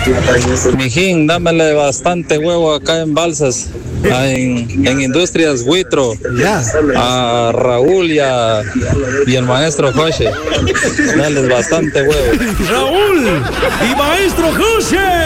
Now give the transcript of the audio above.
Mijín, dámele bastante huevo acá en Balsas, en Industrias Huitro, Ya. a Raúl y el maestro José. Dale bastante huevo. Raúl y maestro José.